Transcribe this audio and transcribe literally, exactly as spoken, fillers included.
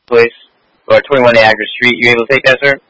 Place or twenty-one Niagara Street. You able to take that, sir?